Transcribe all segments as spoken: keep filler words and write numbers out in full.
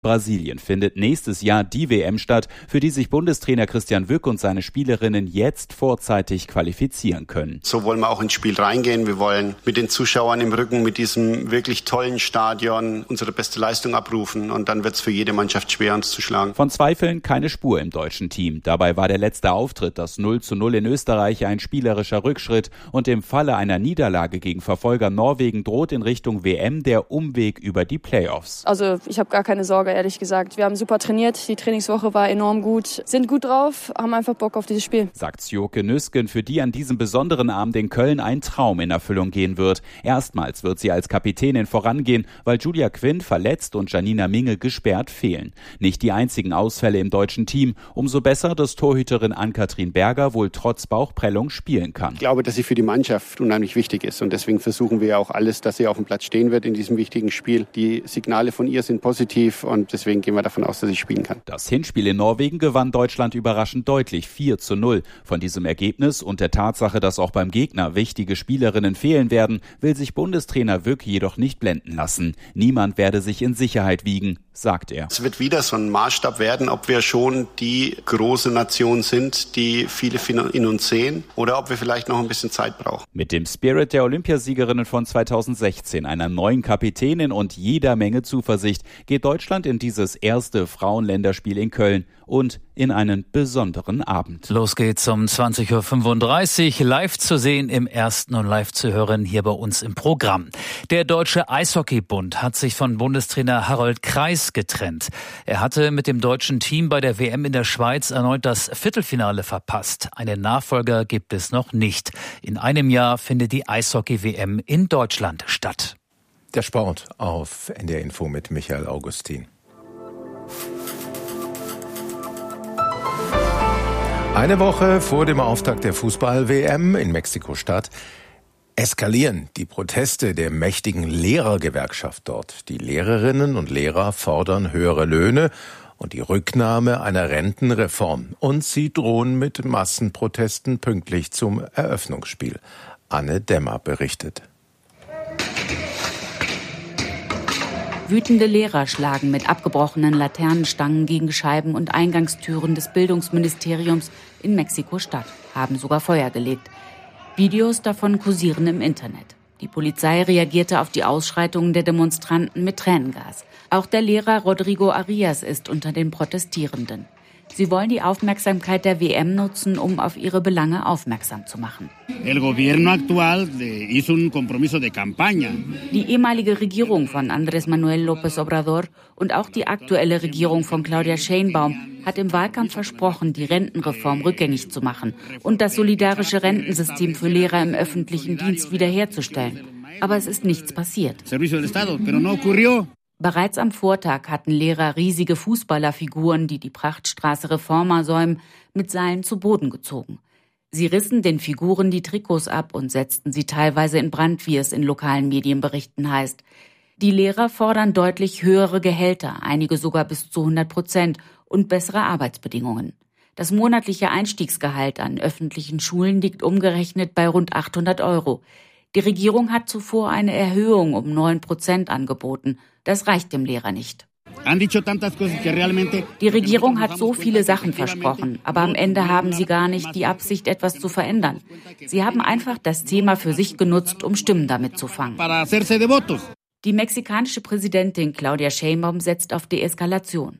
Brasilien findet nächstes Jahr die W M statt, für die sich Bundestrainer Christian Wück und seine Spielerinnen jetzt vorzeitig qualifizieren können. So wollen wir auch ins Spiel reingehen. Wir wollen mit den Zuschauern im Rücken, mit diesem wirklich tollen Stadion unsere beste Leistung abrufen. Und dann wird es für jede Mannschaft schwer, uns zu schlagen. Von Zweifeln keine Spur im deutschen Team. Dabei war der letzte Auftritt, das null zu null in Österreich, ein spielerischer Rückschritt. Und im Falle einer Niederlage gegen Verfolger Norwegen droht in Richtung W M der Umweg über die Playoffs. Also ich habe gar keine Sorge, ehrlich gesagt. Wir haben super trainiert, die Trainingswoche war enorm gut, sind gut drauf, haben einfach Bock auf dieses Spiel. Sagt Sjoke Nüsken, für die an diesem besonderen Abend in Köln ein Traum in Erfüllung gehen wird. Erstmals wird sie als Kapitänin vorangehen, weil Julia Quinn verletzt und Janina Minge gesperrt fehlen. Nicht die einzigen Ausfälle im deutschen Team. Umso besser, dass Torhüterin Ann-Kathrin Berger wohl trotz Bauchprellung spielen kann. Ich glaube, dass sie für die Mannschaft unheimlich wichtig ist. Und deswegen versuchen wir ja auch alles, dass sie auf dem Platz stehen wird in diesem wichtigen Spiel. Die Signale von ihr sind positiv und deswegen gehen wir davon aus, dass sie spielen kann. Das Hinspiel in Norwegen gewann Deutschland überraschend deutlich vier zu null. Von diesem Ergebnis und der Tatsache, dass auch beim Gegner wichtige Spielerinnen fehlen werden, will sich Bundestrainer Wück jedoch nicht blenden lassen. Niemand werde sich in Sicherheit wiegen, sagt er. Es wird wieder so ein Maßstab werden, ob wir schon die große Nation sind, die viele in uns sehen, oder ob wir vielleicht noch ein bisschen Zeit brauchen. Mit dem Spirit der Olympiasiegerinnen von zweitausendsechzehn, einer neuen Kapitänin und jeder Menge Zuversicht geht Deutschland in dieses erste Frauenländerspiel in Köln und in einen besonderen Abend. Los geht's um zwanzig Uhr fünfunddreißig, live zu sehen im Ersten und live zu hören hier bei uns im Programm. Der Deutsche Eishockeybund hat sich von Bundestrainer Harold Kreis getrennt. Er hatte mit dem deutschen Team bei der W M in der Schweiz erneut das Viertelfinale verpasst. Einen Nachfolger gibt es noch nicht. In einem Jahr findet die Eishockey-W M in Deutschland statt. Der Sport auf N D R Info mit Michael Augustin. Eine Woche vor dem Auftakt der Fußball-W M in Mexiko-Stadt eskalieren die Proteste der mächtigen Lehrergewerkschaft dort. Die Lehrerinnen und Lehrer fordern höhere Löhne und die Rücknahme einer Rentenreform. Und sie drohen mit Massenprotesten pünktlich zum Eröffnungsspiel. Anne Dämmer berichtet. Wütende Lehrer schlagen mit abgebrochenen Laternenstangen gegen Scheiben und Eingangstüren des Bildungsministeriums in Mexiko-Stadt, haben sogar Feuer gelegt. Videos davon kursieren im Internet. Die Polizei reagierte auf die Ausschreitungen der Demonstranten mit Tränengas. Auch der Lehrer Rodrigo Arias ist unter den Protestierenden. Sie wollen die Aufmerksamkeit der W M nutzen, um auf ihre Belange aufmerksam zu machen. Die ehemalige Regierung von Andrés Manuel López Obrador und auch die aktuelle Regierung von Claudia Sheinbaum hat im Wahlkampf versprochen, die Rentenreform rückgängig zu machen und das solidarische Rentensystem für Lehrer im öffentlichen Dienst wiederherzustellen. Aber es ist nichts passiert. Bereits am Vortag hatten Lehrer riesige Fußballerfiguren, die die Prachtstraße Reforma säumen, mit Seilen zu Boden gezogen. Sie rissen den Figuren die Trikots ab und setzten sie teilweise in Brand, wie es in lokalen Medienberichten heißt. Die Lehrer fordern deutlich höhere Gehälter, einige sogar bis zu hundert Prozent und bessere Arbeitsbedingungen. Das monatliche Einstiegsgehalt an öffentlichen Schulen liegt umgerechnet bei rund achthundert Euro. Die Regierung hat zuvor eine Erhöhung um neun Prozent angeboten. Das reicht dem Lehrer nicht. Die Regierung hat so viele Sachen versprochen, aber am Ende haben sie gar nicht die Absicht, etwas zu verändern. Sie haben einfach das Thema für sich genutzt, um Stimmen damit zu fangen. Die mexikanische Präsidentin Claudia Sheinbaum setzt auf Deeskalation.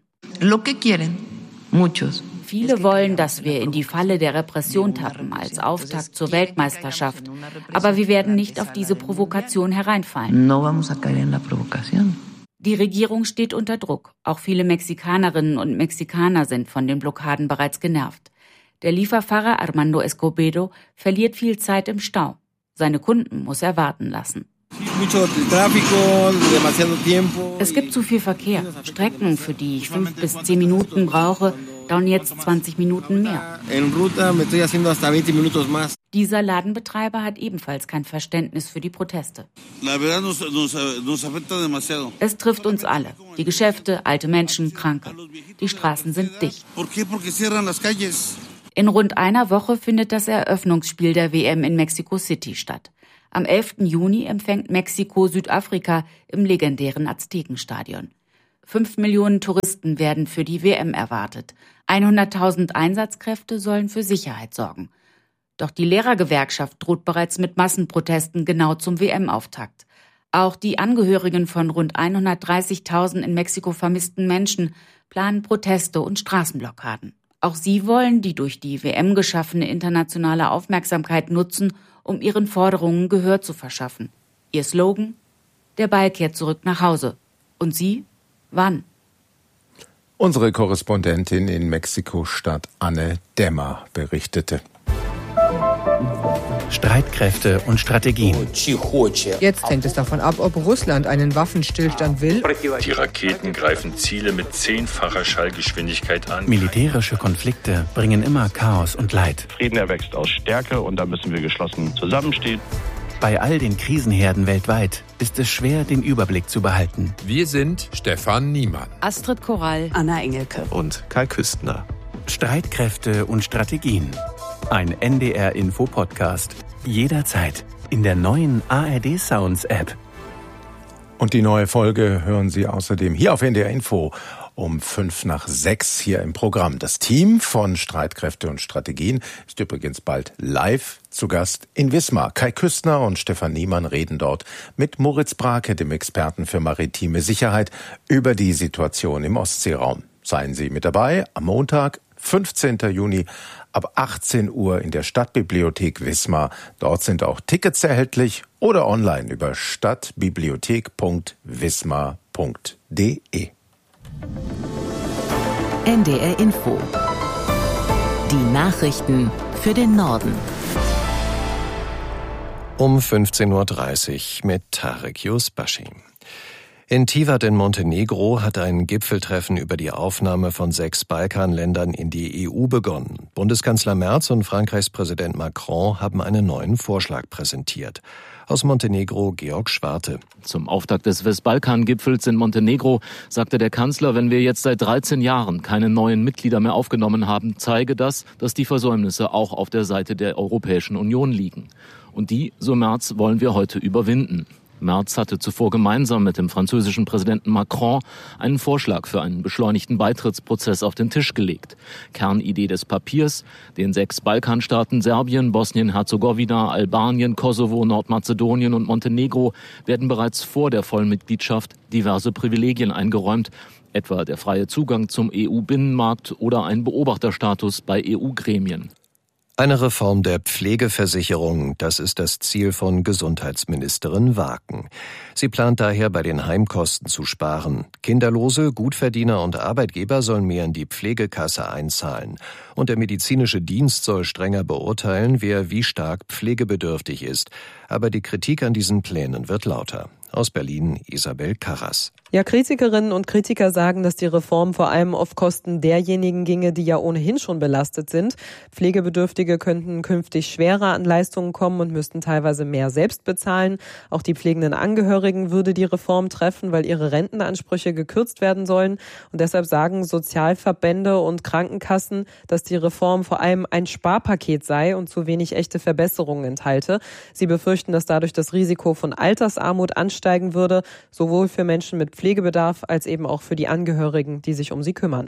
Viele wollen, dass wir in die Falle der Repression tappen als Auftakt zur Weltmeisterschaft. Aber wir werden nicht auf diese Provokation hereinfallen. Die Regierung steht unter Druck. Auch viele Mexikanerinnen und Mexikaner sind von den Blockaden bereits genervt. Der Lieferfahrer Armando Escobedo verliert viel Zeit im Stau. Seine Kunden muss er warten lassen. Es gibt zu viel Verkehr. Strecken, für die ich fünf bis zehn Minuten brauche, dauern jetzt zwanzig Minuten mehr. Dieser Ladenbetreiber hat ebenfalls kein Verständnis für die Proteste. Es trifft uns alle. Die Geschäfte, alte Menschen, Kranke. Die Straßen sind dicht. In rund einer Woche findet das Eröffnungsspiel der W M in Mexico City statt. Am elften Juni empfängt Mexiko Südafrika im legendären Aztekenstadion. Fünf Millionen Touristen werden für die W M erwartet. hunderttausend Einsatzkräfte sollen für Sicherheit sorgen. Doch die Lehrergewerkschaft droht bereits mit Massenprotesten genau zum W M-Auftakt. Auch die Angehörigen von rund hundertdreißigtausend in Mexiko vermissten Menschen planen Proteste und Straßenblockaden. Auch sie wollen die durch die W M geschaffene internationale Aufmerksamkeit nutzen, um ihren Forderungen Gehör zu verschaffen. Ihr Slogan: Der Ball kehrt zurück nach Hause. Und Sie? Wann? Unsere Korrespondentin in Mexiko-Stadt Anne Dämmer berichtete. Streitkräfte und Strategien. Jetzt hängt es davon ab, ob Russland einen Waffenstillstand will. Die Raketen greifen Ziele mit zehnfacher Schallgeschwindigkeit an. Militärische Konflikte bringen immer Chaos und Leid. Frieden erwächst aus Stärke und da müssen wir geschlossen zusammenstehen. Bei all den Krisenherden weltweit ist es schwer, den Überblick zu behalten. Wir sind Stefan Niemann, Astrid Korall, Anna Engelke und Kai Küstner. Streitkräfte und Strategien. Ein N D R-Info-Podcast. Jederzeit in der neuen A R D Sounds App. Und die neue Folge hören Sie außerdem hier auf N D R Info um fünf nach sechs hier im Programm. Das Team von Streitkräfte und Strategien ist übrigens bald live zu Gast in Wismar. Kai Küstner und Stefan Niemann reden dort mit Moritz Brake, dem Experten für maritime Sicherheit, über die Situation im Ostseeraum. Seien Sie mit dabei am Montag, fünfzehnten Juni ab achtzehn Uhr in der Stadtbibliothek Wismar. Dort sind auch Tickets erhältlich oder online über stadtbibliothek punkt wismar punkt de. N D R Info. Die Nachrichten für den Norden. Um fünfzehn Uhr dreißig mit Tarek Yusbashi. In Tivat in Montenegro hat ein Gipfeltreffen über die Aufnahme von sechs Balkanländern in die E U begonnen. Bundeskanzler Merz und Frankreichs Präsident Macron haben einen neuen Vorschlag präsentiert. Aus Montenegro Georg Schwarte. Zum Auftakt des Westbalkan-Gipfels in Montenegro sagte der Kanzler, wenn wir jetzt seit dreizehn Jahren keine neuen Mitglieder mehr aufgenommen haben, zeige das, dass die Versäumnisse auch auf der Seite der Europäischen Union liegen. Und die, so Merz, wollen wir heute überwinden. Merz hatte zuvor gemeinsam mit dem französischen Präsidenten Macron einen Vorschlag für einen beschleunigten Beitrittsprozess auf den Tisch gelegt. Kernidee des Papiers: den sechs Balkanstaaten Serbien, Bosnien-Herzegowina, Albanien, Kosovo, Nordmazedonien und Montenegro werden bereits vor der Vollmitgliedschaft diverse Privilegien eingeräumt, etwa der freie Zugang zum E U-Binnenmarkt oder ein Beobachterstatus bei E U-Gremien. Eine Reform der Pflegeversicherung, das ist das Ziel von Gesundheitsministerin Waken. Sie plant daher, bei den Heimkosten zu sparen. Kinderlose, Gutverdiener und Arbeitgeber sollen mehr in die Pflegekasse einzahlen. Und der medizinische Dienst soll strenger beurteilen, wer wie stark pflegebedürftig ist. Aber die Kritik an diesen Plänen wird lauter. Aus Berlin Isabel Karras. Ja, Kritikerinnen und Kritiker sagen, dass die Reform vor allem auf Kosten derjenigen ginge, die ja ohnehin schon belastet sind. Pflegebedürftige könnten künftig schwerer an Leistungen kommen und müssten teilweise mehr selbst bezahlen. Auch die pflegenden Angehörigen würde die Reform treffen, weil ihre Rentenansprüche gekürzt werden sollen. Und deshalb sagen Sozialverbände und Krankenkassen, dass die Reform vor allem ein Sparpaket sei und zu wenig echte Verbesserungen enthalte. Sie befürchten, dass dadurch das Risiko von Altersarmut ansteigen würde, sowohl für Menschen mit Pflegebedarf als eben auch für die Angehörigen, die sich um sie kümmern.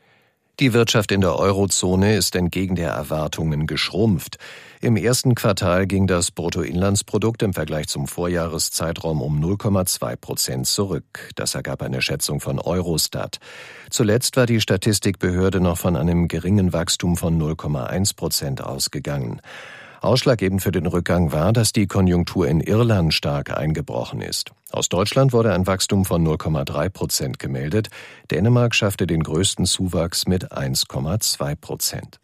Die Wirtschaft in der Eurozone ist entgegen der Erwartungen geschrumpft. Im ersten Quartal ging das Bruttoinlandsprodukt im Vergleich zum Vorjahreszeitraum um null Komma zwei Prozent zurück. Das ergab eine Schätzung von Eurostat. Zuletzt war die Statistikbehörde noch von einem geringen Wachstum von null Komma eins Prozent ausgegangen. Ausschlaggebend für den Rückgang war, dass die Konjunktur in Irland stark eingebrochen ist. Aus Deutschland wurde ein Wachstum von null Komma drei Prozent gemeldet. Dänemark schaffte den größten Zuwachs mit eins Komma zwei Prozent.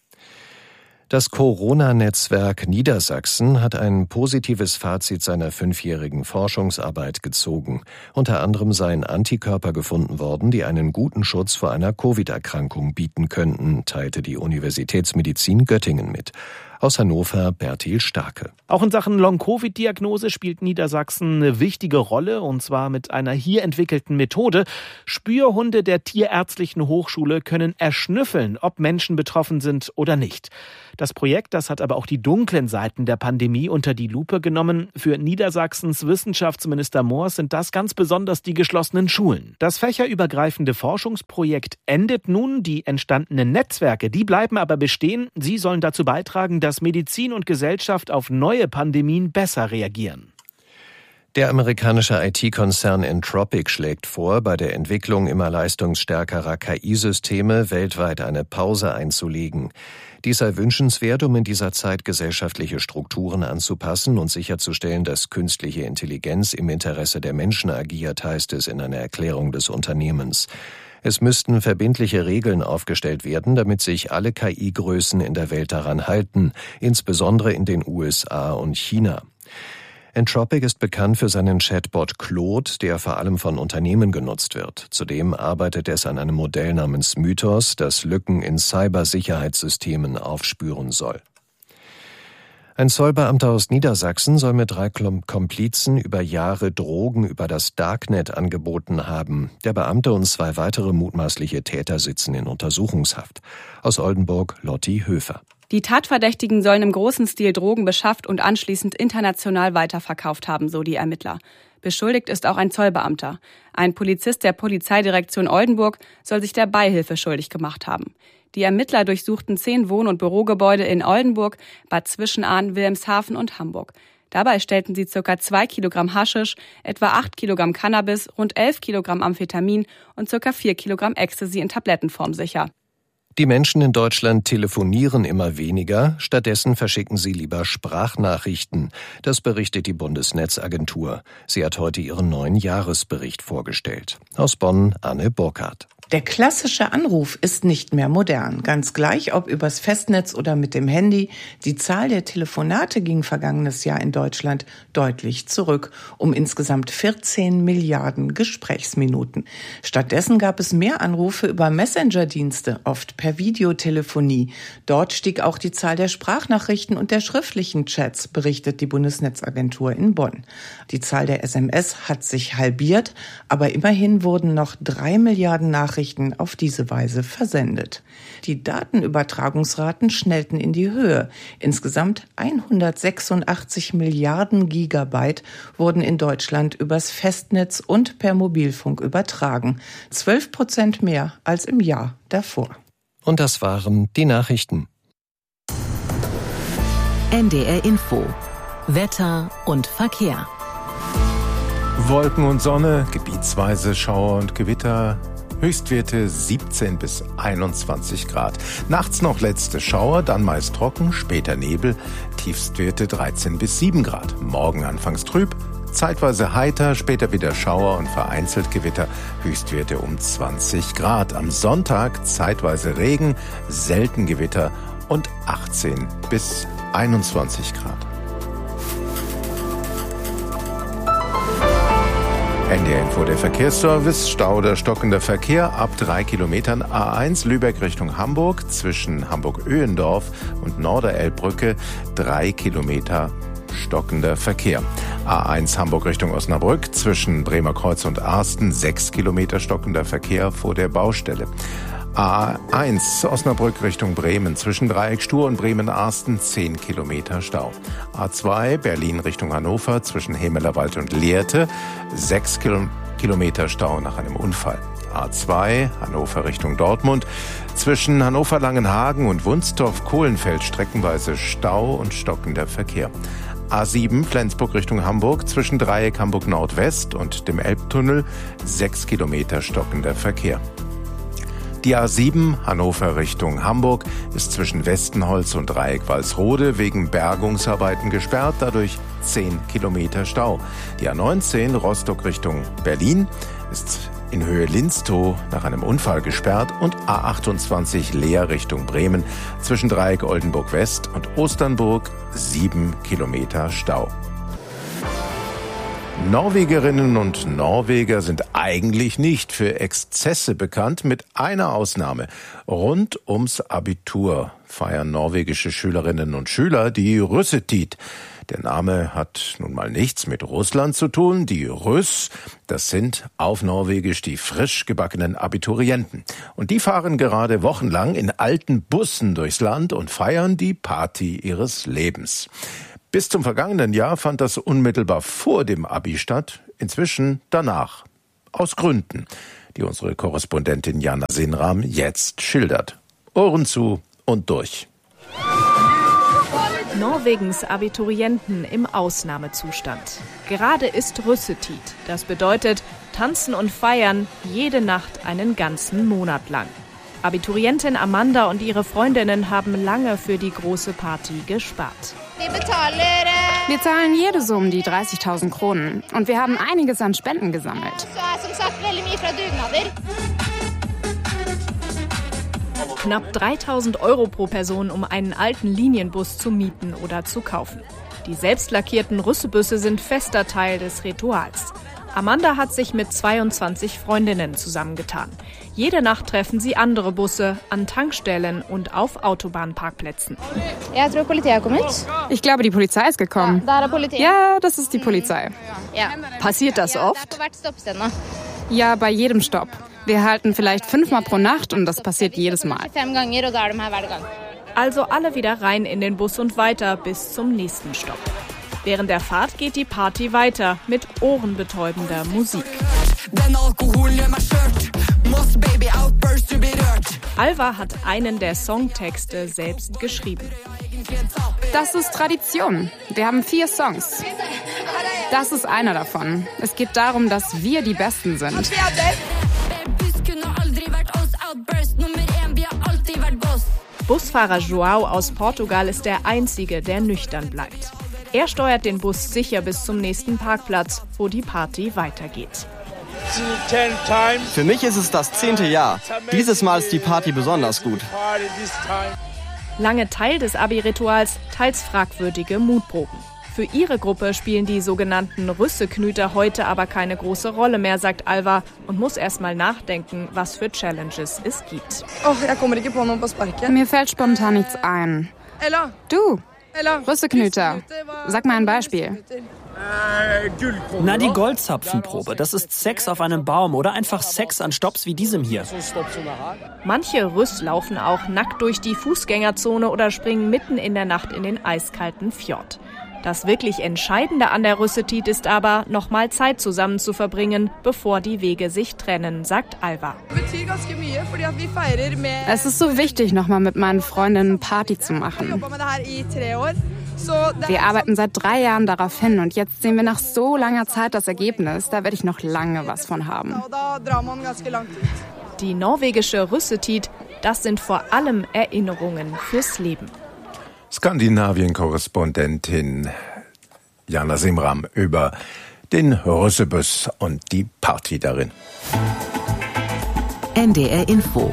Das Corona-Netzwerk Niedersachsen hat ein positives Fazit seiner fünfjährigen Forschungsarbeit gezogen. Unter anderem seien Antikörper gefunden worden, die einen guten Schutz vor einer Covid-Erkrankung bieten könnten, teilte die Universitätsmedizin Göttingen mit. Aus Hannover Bertil Starke. Auch in Sachen Long-Covid-Diagnose spielt Niedersachsen eine wichtige Rolle, und zwar mit einer hier entwickelten Methode. Spürhunde der Tierärztlichen Hochschule können erschnüffeln, ob Menschen betroffen sind oder nicht. Das Projekt, das hat aber auch die dunklen Seiten der Pandemie unter die Lupe genommen. Für Niedersachsens Wissenschaftsminister Moors sind das ganz besonders die geschlossenen Schulen. Das fächerübergreifende Forschungsprojekt endet nun. Die entstandenen Netzwerke, die bleiben aber bestehen. Sie sollen dazu beitragen, dass Medizin und Gesellschaft auf neue Pandemien besser reagieren. Der amerikanische I T-Konzern Anthropic schlägt vor, bei der Entwicklung immer leistungsstärkerer K I-Systeme weltweit eine Pause einzulegen. Dies sei wünschenswert, um in dieser Zeit gesellschaftliche Strukturen anzupassen und sicherzustellen, dass künstliche Intelligenz im Interesse der Menschen agiert, heißt es in einer Erklärung des Unternehmens. Es müssten verbindliche Regeln aufgestellt werden, damit sich alle K I-Größen in der Welt daran halten, insbesondere in den U S A und China. Anthropic ist bekannt für seinen Chatbot Claude, der vor allem von Unternehmen genutzt wird. Zudem arbeitet es an einem Modell namens Mythos, das Lücken in Cybersicherheitssystemen aufspüren soll. Ein Zollbeamter aus Niedersachsen soll mit drei Komplizen über Jahre Drogen über das Darknet angeboten haben. Der Beamte und zwei weitere mutmaßliche Täter sitzen in Untersuchungshaft. Aus Oldenburg Lotti Höfer. Die Tatverdächtigen sollen im großen Stil Drogen beschafft und anschließend international weiterverkauft haben, so die Ermittler. Beschuldigt ist auch ein Zollbeamter. Ein Polizist der Polizeidirektion Oldenburg soll sich der Beihilfe schuldig gemacht haben. Die Ermittler durchsuchten zehn Wohn- und Bürogebäude in Oldenburg, Bad Zwischenahn, Wilhelmshaven und Hamburg. Dabei stellten sie ca. zwei Kilogramm Haschisch, etwa acht Kilogramm Cannabis, rund elf Kilogramm Amphetamin und ca. vier Kilogramm Ecstasy in Tablettenform sicher. Die Menschen in Deutschland telefonieren immer weniger, stattdessen verschicken sie lieber Sprachnachrichten. Das berichtet die Bundesnetzagentur. Sie hat heute ihren neuen Jahresbericht vorgestellt. Aus Bonn Anne Burkhardt. Der klassische Anruf ist nicht mehr modern. Ganz gleich, ob übers Festnetz oder mit dem Handy. Die Zahl der Telefonate ging vergangenes Jahr in Deutschland deutlich zurück, um insgesamt vierzehn Milliarden Gesprächsminuten. Stattdessen gab es mehr Anrufe über Messenger-Dienste, oft per Videotelefonie. Dort stieg auch die Zahl der Sprachnachrichten und der schriftlichen Chats, berichtet die Bundesnetzagentur in Bonn. Die Zahl der S M S hat sich halbiert, aber immerhin wurden noch drei Milliarden Nachrichten auf diese Weise versendet. Die Datenübertragungsraten schnellten in die Höhe. Insgesamt hundertsechsundachtzig Milliarden Gigabyte wurden in Deutschland übers Festnetz und per Mobilfunk übertragen. zwölf Prozent mehr als im Jahr davor. Und das waren die Nachrichten. N D R Info. Wetter und Verkehr. Wolken und Sonne, gebietsweise Schauer und Gewitter. Höchstwerte siebzehn bis einundzwanzig Grad. Nachts noch letzte Schauer, dann meist trocken, später Nebel. Tiefstwerte dreizehn bis sieben Grad. Morgen anfangs trüb, zeitweise heiter, später wieder Schauer und vereinzelt Gewitter. Höchstwerte um zwanzig Grad. Am Sonntag zeitweise Regen, selten Gewitter und achtzehn bis einundzwanzig Grad. N D R Info, der Verkehrsservice. Stau oder stockender Verkehr ab drei Kilometern A eins Lübeck Richtung Hamburg zwischen Hamburg-Öhendorf und Norderelbbrücke. Drei Kilometer stockender Verkehr. A eins Hamburg Richtung Osnabrück zwischen Bremerkreuz und Arsten. Sechs Kilometer stockender Verkehr vor der Baustelle. A eins Osnabrück Richtung Bremen zwischen Dreieckstuhr und Bremen-Arsten zehn Kilometer Stau. A zwei Berlin Richtung Hannover zwischen Hemelerwald und Lehrte sechs Kilometer Stau nach einem Unfall. A zwei Hannover Richtung Dortmund zwischen Hannover-Langenhagen und Wunstorf-Kohlenfeld streckenweise Stau und stockender Verkehr. A sieben Flensburg Richtung Hamburg zwischen Dreieck Hamburg Nordwest und dem Elbtunnel sechs Kilometer stockender Verkehr. Die A sieben Hannover Richtung Hamburg ist zwischen Westenholz und Dreieck Walsrode wegen Bergungsarbeiten gesperrt, dadurch zehn Kilometer Stau. Die A neunzehn Rostock Richtung Berlin ist in Höhe Linstow nach einem Unfall gesperrt und A achtundzwanzig Leer Richtung Bremen zwischen Dreieck Oldenburg West und Osternburg sieben Kilometer Stau. Norwegerinnen und Norweger sind eigentlich nicht für Exzesse bekannt, mit einer Ausnahme. Rund ums Abitur feiern norwegische Schülerinnen und Schüler die Russetid. Der Name hat nun mal nichts mit Russland zu tun. Die Russ, das sind auf Norwegisch die frisch gebackenen Abiturienten. Und die fahren gerade wochenlang in alten Bussen durchs Land und feiern die Party ihres Lebens. Bis zum vergangenen Jahr fand das unmittelbar vor dem Abi statt, inzwischen danach. Aus Gründen, die unsere Korrespondentin Jana Sinram jetzt schildert. Ohren zu und durch. Norwegens Abiturienten im Ausnahmezustand. Gerade ist Russetid. Das bedeutet tanzen und feiern jede Nacht einen ganzen Monat lang. Abiturientin Amanda und ihre Freundinnen haben lange für die große Party gespart. Wir zahlen jede Summe die dreißigtausend Kronen und wir haben einiges an Spenden gesammelt. Knapp dreitausend Euro pro Person, um einen alten Linienbus zu mieten oder zu kaufen. Die selbst lackierten Russebusse sind fester Teil des Rituals. Amanda hat sich mit zweiundzwanzig Freundinnen zusammengetan. Jede Nacht treffen sie andere Busse an Tankstellen und auf Autobahnparkplätzen. Ich glaube, die Polizei ist gekommen. Ja, das ist die Polizei. Passiert das oft? Ja, bei jedem Stopp. Wir halten vielleicht fünfmal pro Nacht und das passiert jedes Mal. Also alle wieder rein in den Bus und weiter bis zum nächsten Stopp. Während der Fahrt geht die Party weiter mit ohrenbetäubender Musik. Alva hat einen der Songtexte selbst geschrieben. Das ist Tradition. Wir haben vier Songs. Das ist einer davon. Es geht darum, dass wir die Besten sind. Busfahrer João aus Portugal ist der Einzige, der nüchtern bleibt. Er steuert den Bus sicher bis zum nächsten Parkplatz, wo die Party weitergeht. Für mich ist es das zehnte Jahr. Dieses Mal ist die Party besonders gut. Lange Teil des Abi-Rituals, teils fragwürdige Mutproben. Für ihre Gruppe spielen die sogenannten Russeknüter heute aber keine große Rolle mehr, sagt Alva, und muss erst mal nachdenken, was für Challenges es gibt. Mir fällt spontan nichts ein. Du, Russeknüter, sag mal ein Beispiel. Na, die Goldzapfenprobe. Das ist Sex auf einem Baum oder einfach Sex an Stopps wie diesem hier. Manche Russ laufen auch nackt durch die Fußgängerzone oder springen mitten in der Nacht in den eiskalten Fjord. Das wirklich Entscheidende an der Russetid ist aber, noch mal Zeit zusammen zu verbringen, bevor die Wege sich trennen, sagt Alva. Es ist so wichtig, noch mal mit meinen Freundinnen Party zu machen. Wir arbeiten seit drei Jahren darauf hin und jetzt sehen wir nach so langer Zeit das Ergebnis. Da werde ich noch lange was von haben. Die norwegische Russetid, das sind vor allem Erinnerungen fürs Leben. Skandinavien-Korrespondentin Jana Sinram über den Russebus und die Party darin. N D R Info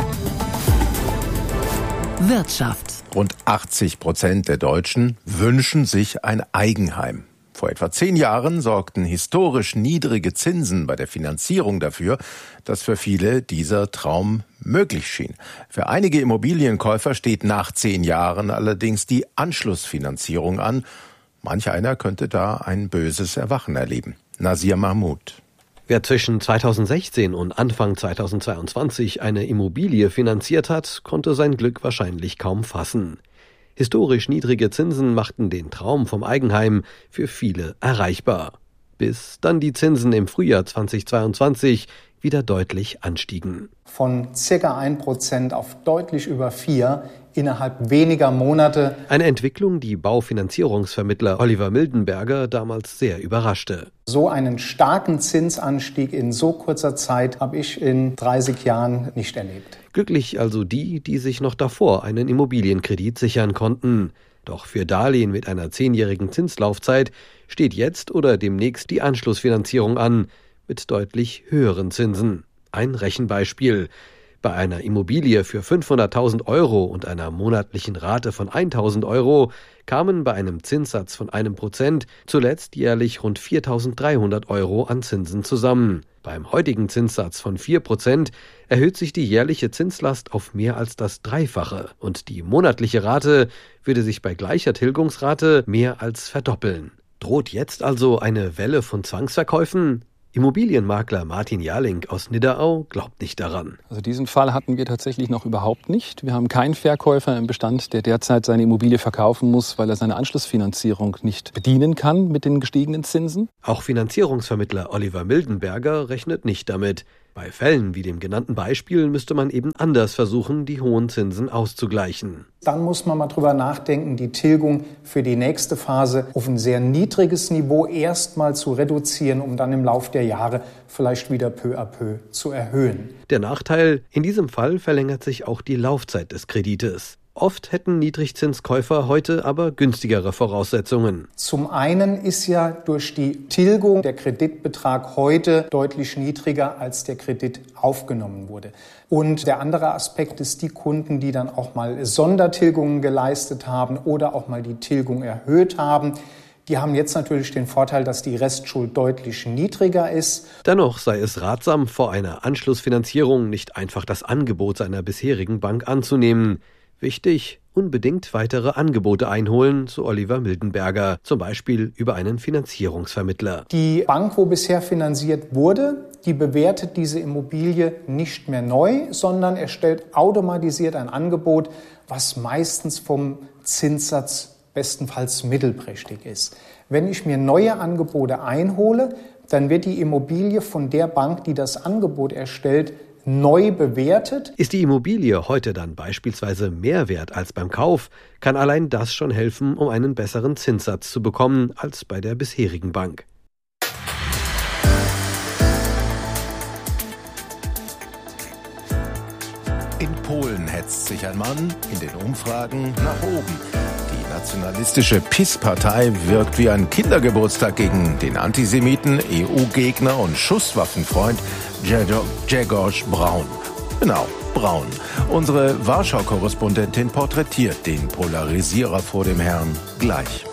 Wirtschaft. Rund achtzig Prozent der Deutschen wünschen sich ein Eigenheim. Vor etwa zehn Jahren sorgten historisch niedrige Zinsen bei der Finanzierung dafür, dass für viele dieser Traum möglich schien. Für einige Immobilienkäufer steht nach zehn Jahren allerdings die Anschlussfinanzierung an. Manch einer könnte da ein böses Erwachen erleben. Nasir Mahmoud. Wer zwischen zweitausendsechzehn und Anfang zweitausendzweiundzwanzig eine Immobilie finanziert hat, konnte sein Glück wahrscheinlich kaum fassen. Historisch niedrige Zinsen machten den Traum vom Eigenheim für viele erreichbar. Bis dann die Zinsen im Frühjahr zweitausendzweiundzwanzig wieder deutlich anstiegen. Von circa ein Prozent auf deutlich über vier innerhalb weniger Monate. Eine Entwicklung, die Baufinanzierungsvermittler Oliver Mildenberger damals sehr überraschte. So einen starken Zinsanstieg in so kurzer Zeit habe ich in dreißig Jahren nicht erlebt. Glücklich also die, die sich noch davor einen Immobilienkredit sichern konnten. Doch für Darlehen mit einer zehnjährigen Zinslaufzeit steht jetzt oder demnächst die Anschlussfinanzierung an, mit deutlich höheren Zinsen. Ein Rechenbeispiel. Bei einer Immobilie für fünfhunderttausend Euro und einer monatlichen Rate von tausend Euro kamen bei einem Zinssatz von einem Prozent zuletzt jährlich rund viertausenddreihundert Euro an Zinsen zusammen. Beim heutigen Zinssatz von vier Prozent erhöht sich die jährliche Zinslast auf mehr als das Dreifache und die monatliche Rate würde sich bei gleicher Tilgungsrate mehr als verdoppeln. Droht jetzt also eine Welle von Zwangsverkäufen? Immobilienmakler Martin Jarling aus Nidderau glaubt nicht daran. Also diesen Fall hatten wir tatsächlich noch überhaupt nicht. Wir haben keinen Verkäufer im Bestand, der derzeit seine Immobilie verkaufen muss, weil er seine Anschlussfinanzierung nicht bedienen kann mit den gestiegenen Zinsen. Auch Finanzierungsvermittler Oliver Mildenberger rechnet nicht damit. Bei Fällen wie dem genannten Beispiel müsste man eben anders versuchen, die hohen Zinsen auszugleichen. Dann muss man mal drüber nachdenken, die Tilgung für die nächste Phase auf ein sehr niedriges Niveau erstmal zu reduzieren, um dann im Laufe der Jahre vielleicht wieder peu à peu zu erhöhen. Der Nachteil, in diesem Fall verlängert sich auch die Laufzeit des Kredites. Oft hätten Niedrigzinskäufer heute aber günstigere Voraussetzungen. Zum einen ist ja durch die Tilgung der Kreditbetrag heute deutlich niedriger, als der Kredit aufgenommen wurde. Und der andere Aspekt ist, die Kunden, die dann auch mal Sondertilgungen geleistet haben oder auch mal die Tilgung erhöht haben, die haben jetzt natürlich den Vorteil, dass die Restschuld deutlich niedriger ist. Dennoch sei es ratsam, vor einer Anschlussfinanzierung nicht einfach das Angebot seiner bisherigen Bank anzunehmen. Wichtig, unbedingt weitere Angebote einholen, so Oliver Mildenberger, zum Beispiel über einen Finanzierungsvermittler. Die Bank, wo bisher finanziert wurde, die bewertet diese Immobilie nicht mehr neu, sondern erstellt automatisiert ein Angebot, was meistens vom Zinssatz bestenfalls mittelprächtig ist. Wenn ich mir neue Angebote einhole, dann wird die Immobilie von der Bank, die das Angebot erstellt, neu bewertet. Ist die Immobilie heute dann beispielsweise mehr wert als beim Kauf, kann allein das schon helfen, um einen besseren Zinssatz zu bekommen als bei der bisherigen Bank. In Polen hetzt sich ein Mann in den Umfragen nach oben. Die nationalistische PiS-Partei wirkt wie ein Kindergeburtstag gegen den Antisemiten, E U-Gegner und Schusswaffenfreund Grzegorz Braun. Genau, Braun. Unsere Warschau-Korrespondentin porträtiert den Polarisierer vor dem Herrn gleich.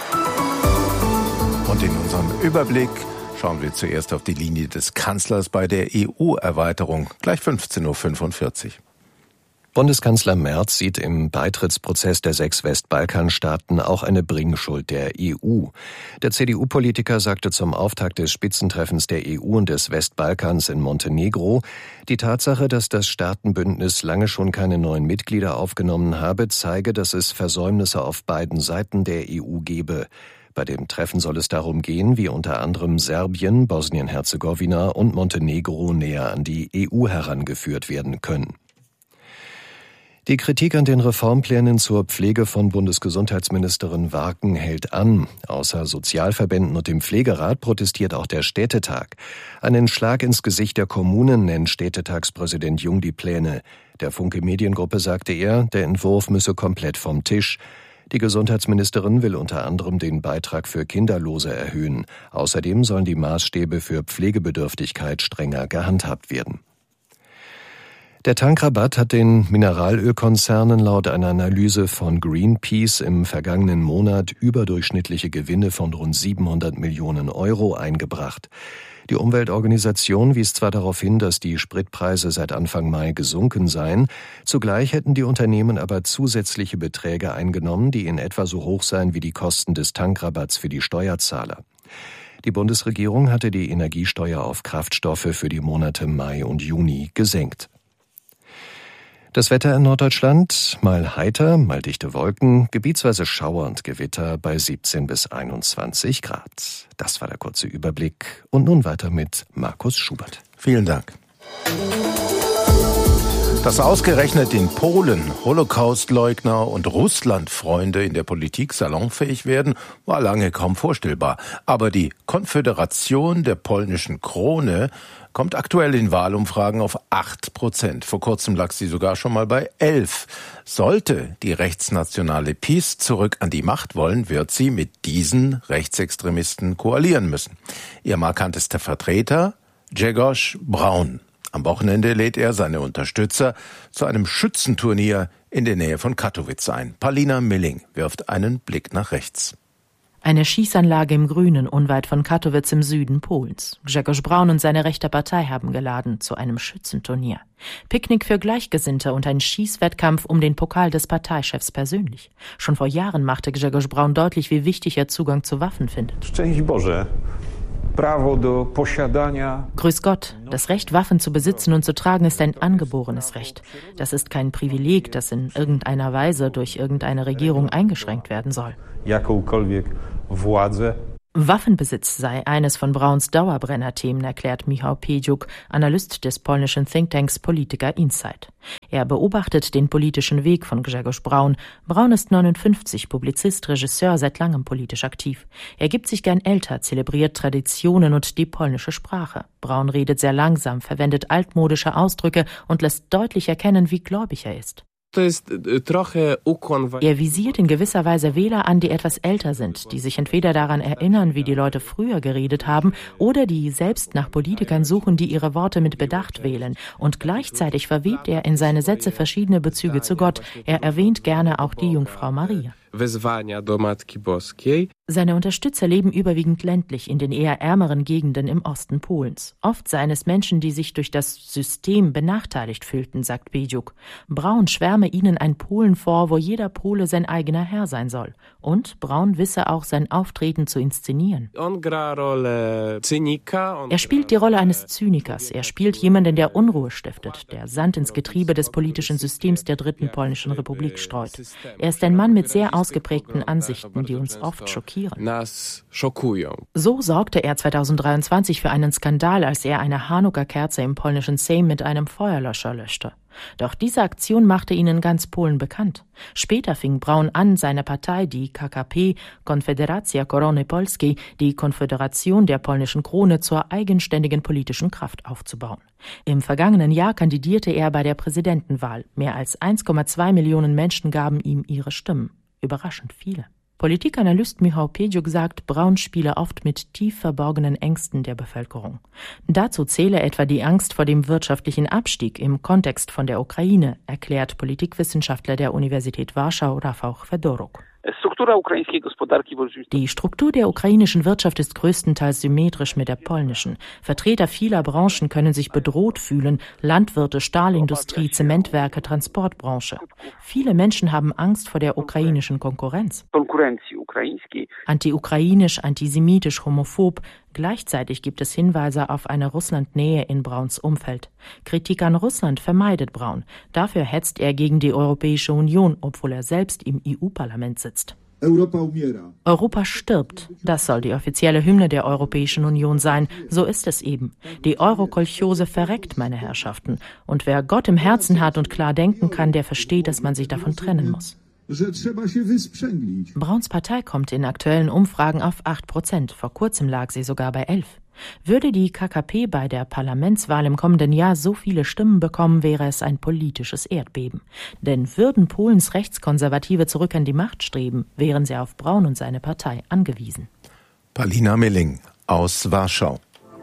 Und in unserem Überblick schauen wir zuerst auf die Linie des Kanzlers bei der E U-Erweiterung. Gleich fünfzehn Uhr fünfundvierzig. Bundeskanzler Merz sieht im Beitrittsprozess der sechs Westbalkanstaaten auch eine Bringschuld der E U. Der C D U-Politiker sagte zum Auftakt des Spitzentreffens der E U und des Westbalkans in Montenegro, die Tatsache, dass das Staatenbündnis lange schon keine neuen Mitglieder aufgenommen habe, zeige, dass es Versäumnisse auf beiden Seiten der E U gebe. Bei dem Treffen soll es darum gehen, wie unter anderem Serbien, Bosnien-Herzegowina und Montenegro näher an die E U herangeführt werden können. Die Kritik an den Reformplänen zur Pflege von Bundesgesundheitsministerin Warken hält an. Außer Sozialverbänden und dem Pflegerat protestiert auch der Städtetag. Einen Schlag ins Gesicht der Kommunen nennt Städtetagspräsident Jung die Pläne. Der Funke Mediengruppe sagte er, der Entwurf müsse komplett vom Tisch. Die Gesundheitsministerin will unter anderem den Beitrag für Kinderlose erhöhen. Außerdem sollen die Maßstäbe für Pflegebedürftigkeit strenger gehandhabt werden. Der Tankrabatt hat den Mineralölkonzernen laut einer Analyse von Greenpeace im vergangenen Monat überdurchschnittliche Gewinne von rund siebenhundert Millionen Euro eingebracht. Die Umweltorganisation wies zwar darauf hin, dass die Spritpreise seit Anfang Mai gesunken seien, zugleich hätten die Unternehmen aber zusätzliche Beträge eingenommen, die in etwa so hoch seien wie die Kosten des Tankrabatts für die Steuerzahler. Die Bundesregierung hatte die Energiesteuer auf Kraftstoffe für die Monate Mai und Juni gesenkt. Das Wetter in Norddeutschland, mal heiter, mal dichte Wolken, gebietsweise Schauer und Gewitter bei siebzehn bis einundzwanzig Grad. Das war der kurze Überblick. Und nun weiter mit Markus Schubert. Vielen Dank. Dass ausgerechnet in Polen Holocaustleugner und Russlandfreunde in der Politik salonfähig werden, war lange kaum vorstellbar. Aber die Konföderation der polnischen Krone kommt aktuell in Wahlumfragen auf acht Prozent. Vor kurzem lag sie sogar schon mal bei elf. Sollte die rechtsnationale PiS zurück an die Macht wollen, wird sie mit diesen Rechtsextremisten koalieren müssen. Ihr markantester Vertreter, Grzegorz Braun. Am Wochenende lädt er seine Unterstützer zu einem Schützenturnier in der Nähe von Katowice ein. Palina Milling wirft einen Blick nach rechts. Eine Schießanlage im Grünen, unweit von Katowice im Süden Polens. Grzegorz Braun und seine rechte Partei haben geladen zu einem Schützenturnier. Picknick für Gleichgesinnte und ein Schießwettkampf um den Pokal des Parteichefs persönlich. Schon vor Jahren machte Grzegorz Braun deutlich, wie wichtig er Zugang zu Waffen findet. Szczęść Boże. Prawo do posiadania. Grüß Gott, das Recht, Waffen zu besitzen und zu tragen, ist ein angeborenes Recht. Das ist kein Privileg, das in irgendeiner Weise durch irgendeine Regierung eingeschränkt werden soll. Jakąkolwiek władzę. Waffenbesitz sei eines von Brauns Dauerbrenner-Themen, erklärt Michał Piedziuk, Analyst des polnischen Thinktanks Politica Insight. Er beobachtet den politischen Weg von Grzegorz Braun. Braun ist neunundfünfzig, Publizist, Regisseur, seit langem politisch aktiv. Er gibt sich gern älter, zelebriert Traditionen und die polnische Sprache. Braun redet sehr langsam, verwendet altmodische Ausdrücke und lässt deutlich erkennen, wie gläubig er ist. Er visiert in gewisser Weise Wähler an, die etwas älter sind, die sich entweder daran erinnern, wie die Leute früher geredet haben, oder die selbst nach Politikern suchen, die ihre Worte mit Bedacht wählen. Und gleichzeitig verwebt er in seine Sätze verschiedene Bezüge zu Gott. Er erwähnt gerne auch die Jungfrau Maria. Seine Unterstützer leben überwiegend ländlich in den eher ärmeren Gegenden im Osten Polens. Oft seien es Menschen, die sich durch das System benachteiligt fühlten, sagt Piedziuk. Braun schwärme ihnen ein Polen vor, wo jeder Pole sein eigener Herr sein soll. Und Braun wisse auch, sein Auftreten zu inszenieren. Er spielt die Rolle eines Zynikers. Er spielt jemanden, der Unruhe stiftet, der Sand ins Getriebe des politischen Systems der Dritten Polnischen Republik streut. Er ist ein Mann mit sehr ausgeprägten Ansichten, die uns oft schockieren. So sorgte er zweitausenddreiundzwanzig für einen Skandal, als er eine Chanukka-Kerze im polnischen Sejm mit einem Feuerlöscher löschte. Doch diese Aktion machte ihn in ganz Polen bekannt. Später fing Braun an, seine Partei, die K K P, Konfederacja Korony Polskiej, die Konföderation der polnischen Krone, zur eigenständigen politischen Kraft aufzubauen. Im vergangenen Jahr kandidierte er bei der Präsidentenwahl. Mehr als eins Komma zwei Millionen Menschen gaben ihm ihre Stimmen. Überraschend viele. Politikanalyst Michał Piedziuk sagt, Braun spiele oft mit tief verborgenen Ängsten der Bevölkerung. Dazu zähle etwa die Angst vor dem wirtschaftlichen Abstieg im Kontext von der Ukraine, erklärt Politikwissenschaftler der Universität Warschau Rafał Fedoruk. Die Struktur der ukrainischen Wirtschaft ist größtenteils symmetrisch mit der polnischen. Vertreter vieler Branchen können sich bedroht fühlen: Landwirte, Stahlindustrie, Zementwerke, Transportbranche. Viele Menschen haben Angst vor der ukrainischen Konkurrenz. Anti-ukrainisch, antisemitisch, homophob. Gleichzeitig gibt es Hinweise auf eine Russlandnähe in Brauns Umfeld. Kritik an Russland vermeidet Braun. Dafür hetzt er gegen die Europäische Union, obwohl er selbst im E U-Parlament sitzt. Europa stirbt. Das soll die offizielle Hymne der Europäischen Union sein. So ist es eben. Die Eurokolchose verreckt, meine Herrschaften. Und wer Gott im Herzen hat und klar denken kann, der versteht, dass man sich davon trennen muss. Brauns Partei kommt in aktuellen Umfragen auf acht Prozent. Vor kurzem lag sie sogar bei elf. Würde die K K P bei der Parlamentswahl im kommenden Jahr so viele Stimmen bekommen, wäre es ein politisches Erdbeben. Denn würden Polens Rechtskonservative zurück an die Macht streben, wären sie auf Braun und seine Partei angewiesen. Palina Milling aus Warschau.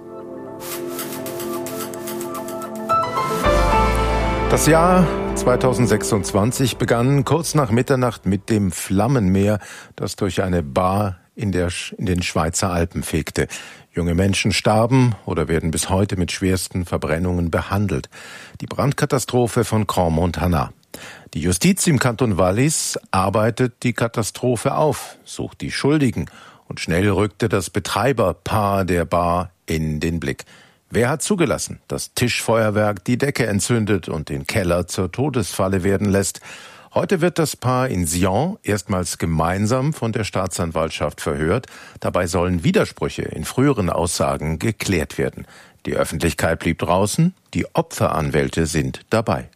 Das Jahr zweitausendsechsundzwanzig begann kurz nach Mitternacht mit dem Flammenmeer, das durch eine Bar in, der, in den Schweizer Alpen fegte. Junge Menschen starben oder werden bis heute mit schwersten Verbrennungen behandelt. Die Brandkatastrophe von Crans-Montana. Die Justiz im Kanton Wallis arbeitet die Katastrophe auf, sucht die Schuldigen, und schnell rückte das Betreiberpaar der Bar in den Blick. Wer hat zugelassen, dass Tischfeuerwerk die Decke entzündet und den Keller zur Todesfalle werden lässt? Heute wird das Paar in Sion erstmals gemeinsam von der Staatsanwaltschaft verhört. Dabei sollen Widersprüche in früheren Aussagen geklärt werden. Die Öffentlichkeit blieb draußen, die Opferanwälte sind dabei.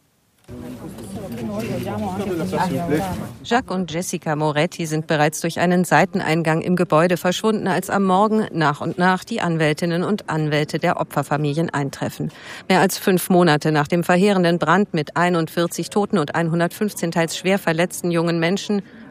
Jacques und Jessica Moretti sind bereits durch einen Seiteneingang im Gebäude verschwunden, als am Morgen nach und nach die Anwältinnen und Anwälte der Opferfamilien eintreffen. Mehr als fünf Monate nach dem verheerenden Brand mit einundvierzig Toten und hundertfünfzehn teils schwer verletzten jungen Menschen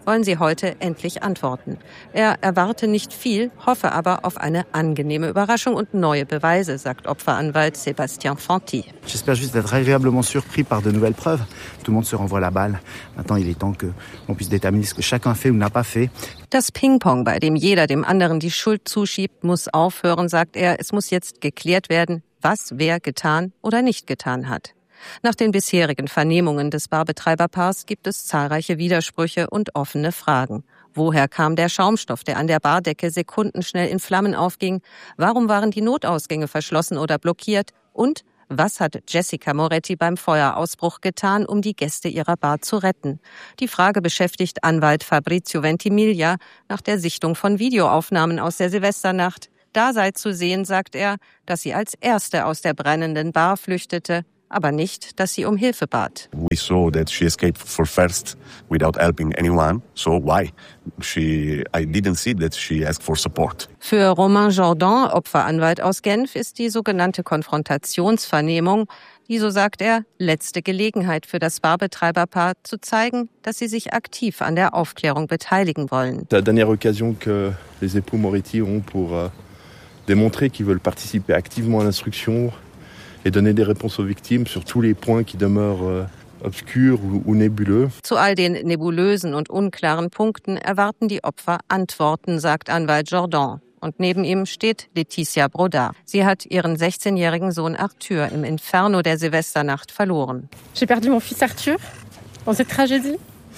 wollen sie heute endlich antworten. Er erwarte nicht viel, hoffe aber auf eine angenehme Überraschung und neue Beweise, sagt Opferanwalt Sébastien Fanti. J'espère juste être agréablement surpris par de nouvelles preuves. Tout le monde se renvoie la balle. Maintenant, il est temps que l'on puisse déterminer ce que chacun fait ou n'a pas fait. Das Ping-Pong, bei dem jeder dem anderen die Schuld zuschiebt, muss aufhören, sagt er. Es muss jetzt geklärt werden, was wer getan oder nicht getan hat. Nach den bisherigen Vernehmungen des Barbetreiberpaars gibt es zahlreiche Widersprüche und offene Fragen. Woher kam der Schaumstoff, der an der Bardecke sekundenschnell in Flammen aufging? Warum waren die Notausgänge verschlossen oder blockiert? Und was hat Jessica Moretti beim Feuerausbruch getan, um die Gäste ihrer Bar zu retten? Die Frage beschäftigt Anwalt Fabrizio Ventimiglia nach der Sichtung von Videoaufnahmen aus der Silvesternacht. Da sei zu sehen, sagt er, dass sie als Erste aus der brennenden Bar flüchtete, aber nicht, dass sie um Hilfe bat. We saw that she escaped for first without helping anyone. So why? She, I didn't see that she asked for support. Für Romain Jordan, Opferanwalt aus Genf, ist die sogenannte Konfrontationsvernehmung die, so sagt er, letzte Gelegenheit für das Barbetreiberpaar zu zeigen, dass sie sich aktiv an der Aufklärung beteiligen wollen. La dernière occasion que les époux Moretti ont pour euh, démontrer qu'ils veulent participer activement à l'instruction et donner des réponses aux victimes sur tous les points qui demeurent euh, obscurs ou, ou nébuleux. Zu all den nebulösen und unklaren Punkten erwarten die Opfer Antworten, sagt Anwalt Jordan. Und neben ihm steht Laetitia Brodard. Sie hat ihren sechzehnjährigen Sohn Arthur im Inferno der Silvesternacht verloren. J'ai perdu mon fils Arthur dans cette tragédie.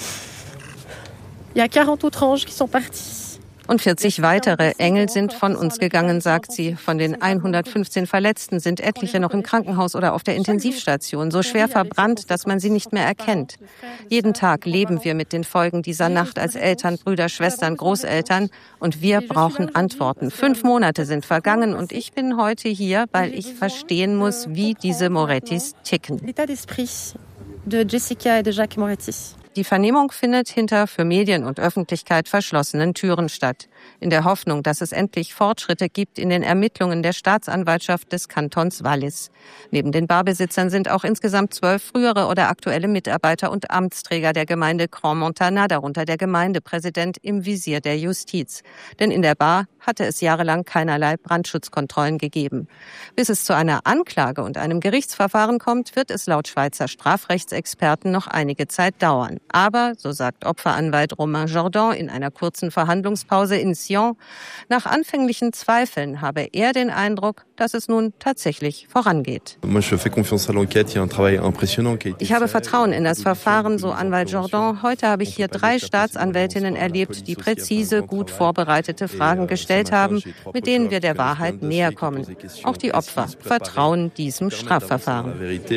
Il y a quarante autres anges qui sont partis. Und vierzig weitere Engel sind von uns gegangen, sagt sie. Von den hundertfünfzehn Verletzten sind etliche noch im Krankenhaus oder auf der Intensivstation, so schwer verbrannt, dass man sie nicht mehr erkennt. Jeden Tag leben wir mit den Folgen dieser Nacht als Eltern, Brüder, Schwestern, Großeltern. Und wir brauchen Antworten. Fünf Monate sind vergangen und ich bin heute hier, weil ich verstehen muss, wie diese Morettis ticken. L'état d'esprit de Jessica et de Jacques Moretti. Die Vernehmung findet hinter für Medien und Öffentlichkeit verschlossenen Türen statt. In der Hoffnung, dass es endlich Fortschritte gibt in den Ermittlungen der Staatsanwaltschaft des Kantons Wallis. Neben den Barbesitzern sind auch insgesamt zwölf frühere oder aktuelle Mitarbeiter und Amtsträger der Gemeinde Grand Montana, darunter der Gemeindepräsident, im Visier der Justiz. Denn in der Bar hatte es jahrelang keinerlei Brandschutzkontrollen gegeben. Bis es zu einer Anklage und einem Gerichtsverfahren kommt, wird es laut Schweizer Strafrechtsexperten noch einige Zeit dauern. Aber, so sagt Opferanwalt Romain Jordan in einer kurzen Verhandlungspause in Sion, nach anfänglichen Zweifeln habe er den Eindruck, dass es nun tatsächlich vorangeht. Ich habe Vertrauen in das Verfahren, so Anwalt Jordan. Heute habe ich hier drei Staatsanwältinnen erlebt, die präzise, gut vorbereitete Fragen gestellt haben, mit denen wir der Wahrheit näher kommen. Auch die Opfer vertrauen diesem Strafverfahren.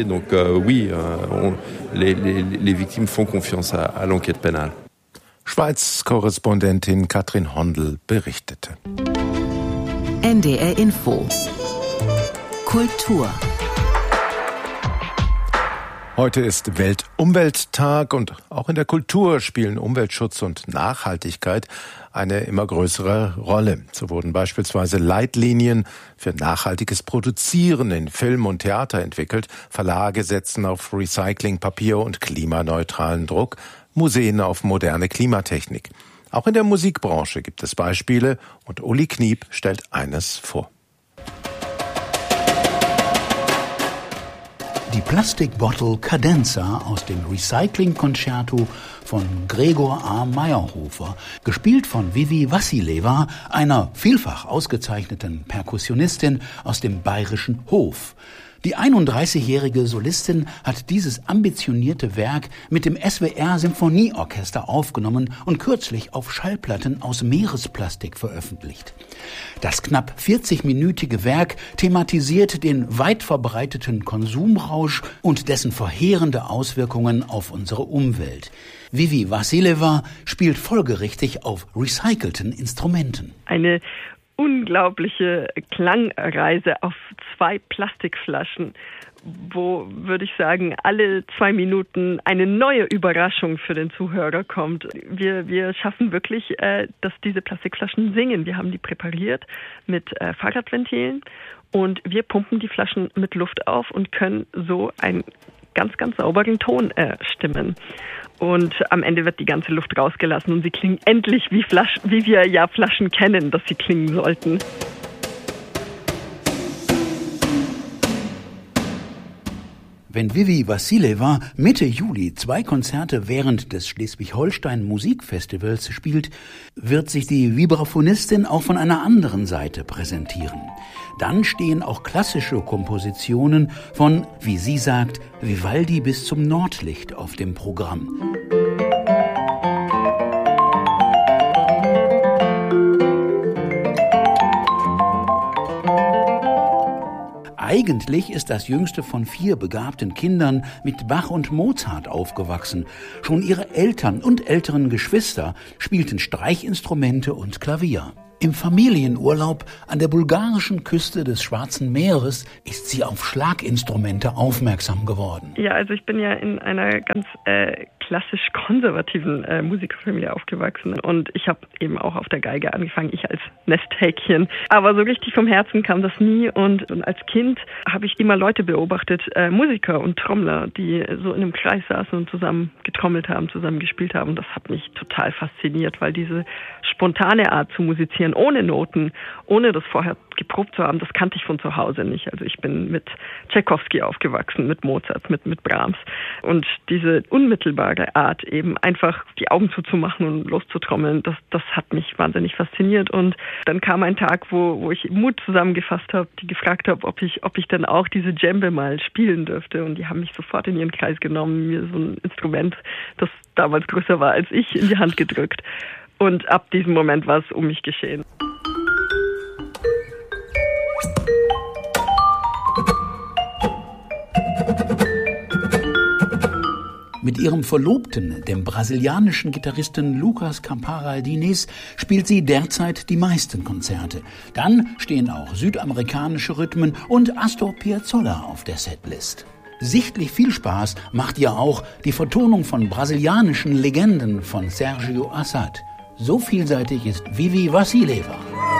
Schweiz-Korrespondentin Katrin Hondel berichtete. N D R Info Kultur. Heute ist Weltumwelttag und auch in der Kultur spielen Umweltschutz und Nachhaltigkeit eine immer größere Rolle. So wurden beispielsweise Leitlinien für nachhaltiges Produzieren in Film und Theater entwickelt. Verlage setzen auf Recycling, Papier und klimaneutralen Druck. Museen auf moderne Klimatechnik. Auch in der Musikbranche gibt es Beispiele und Uli Kniep stellt eines vor. Die Plastic Bottle Cadenza aus dem Recycling-Konzerto von Gregor A. Meyerhofer, gespielt von Vivi Vassileva, einer vielfach ausgezeichneten Perkussionistin aus dem bayerischen Hof. Die einunddreißigjährige Solistin hat dieses ambitionierte Werk mit dem S W R Symphonieorchester aufgenommen und kürzlich auf Schallplatten aus Meeresplastik veröffentlicht. Das knapp vierzigminütige Werk thematisiert den weit verbreiteten Konsumrausch und dessen verheerende Auswirkungen auf unsere Umwelt. Vivi Vassileva spielt folgerichtig auf recycelten Instrumenten. Eine unglaubliche Klangreise auf zwei Plastikflaschen, wo, würde ich sagen, alle zwei Minuten eine neue Überraschung für den Zuhörer kommt. Wir, wir schaffen wirklich, äh, dass diese Plastikflaschen singen. Wir haben die präpariert mit äh, Fahrradventilen und wir pumpen die Flaschen mit Luft auf und können so ein ganz, ganz sauberen Tonstimmen. Und am Ende wird die ganze Luft rausgelassen und sie klingen endlich wie Flaschen, wie wir ja Flaschen kennen, dass sie klingen sollten. Wenn Vivi Vassileva Mitte Juli zwei Konzerte während des Schleswig-Holstein Musikfestivals spielt, wird sich die Vibraphonistin auch von einer anderen Seite präsentieren. Dann stehen auch klassische Kompositionen von, wie sie sagt, Vivaldi bis zum Nordlicht auf dem Programm. Eigentlich ist das jüngste von vier begabten Kindern mit Bach und Mozart aufgewachsen. Schon ihre Eltern und älteren Geschwister spielten Streichinstrumente und Klavier. Im Familienurlaub an der bulgarischen Küste des Schwarzen Meeres ist sie auf Schlaginstrumente aufmerksam geworden. Ja, also ich bin ja in einer ganz äh, klassisch konservativen äh, Musikerfamilie aufgewachsen und ich habe eben auch auf der Geige angefangen, ich als Nesthäkchen. Aber so richtig vom Herzen kam das nie und, und als Kind habe ich immer Leute beobachtet, äh, Musiker und Trommler, die so in einem Kreis saßen und zusammen getrommelt haben, zusammen gespielt haben. Das hat mich total fasziniert, weil diese spontane Art zu musizieren, ohne Noten, ohne das vorher geprobt zu haben, das kannte ich von zu Hause nicht. Also ich bin mit Tschaikowski aufgewachsen, mit Mozart, mit, mit Brahms. Und diese unmittelbare Art, eben einfach die Augen zuzumachen und loszutrommeln, das, das hat mich wahnsinnig fasziniert. Und dann kam ein Tag, wo, wo ich Mut zusammengefasst habe, die gefragt habe, ob ich, ob ich dann auch diese Djembe mal spielen dürfte. Und die haben mich sofort in ihren Kreis genommen, mir so ein Instrument, das damals größer war als ich, in die Hand gedrückt. Und ab diesem Moment war es um mich geschehen. Mit ihrem Verlobten, dem brasilianischen Gitarristen Lucas Campara Diniz, spielt sie derzeit die meisten Konzerte. Dann stehen auch südamerikanische Rhythmen und Astor Piazzolla auf der Setlist. Sichtlich viel Spaß macht ihr auch die Vertonung von brasilianischen Legenden von Sergio Assad. So vielseitig ist Vivi Vassileva.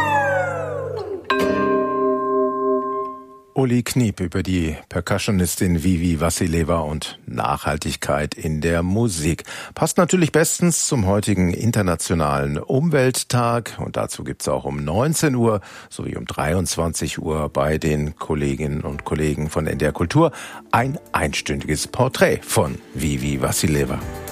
Uli Kniep über die Percussionistin Vivi Vassileva und Nachhaltigkeit in der Musik. Passt natürlich bestens zum heutigen Internationalen Umwelttag. Und dazu gibt's auch um neunzehn Uhr sowie um dreiundzwanzig Uhr bei den Kolleginnen und Kollegen von N D R Kultur ein einstündiges Porträt von Vivi Vassileva.